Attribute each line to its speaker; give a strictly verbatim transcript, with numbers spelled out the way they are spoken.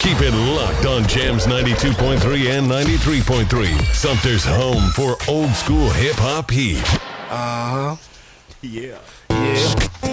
Speaker 1: Keep it locked on Jams ninety-two point three and ninety-three point three. Sumter's home for old school hip hop heat.
Speaker 2: Uh huh.
Speaker 3: Yeah.
Speaker 2: Yeah.